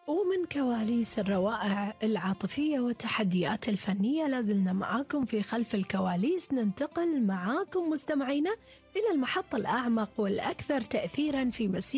ومن كواليس الروائع العاطفية والتحديات الفنية لازلنا معاكم في خلف الكواليس. ننتقل معاكم مستمعينا إلى المحطة الأعمق والأكثر تأثيراً في مسيرة